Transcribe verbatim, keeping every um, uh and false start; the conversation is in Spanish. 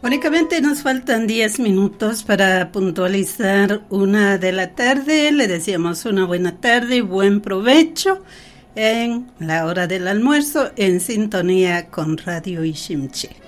Únicamente nos faltan diez minutos para puntualizar una de la tarde. Le deseamos una buena tarde y buen provecho en la hora del almuerzo en sintonía con Radio Ishimchi.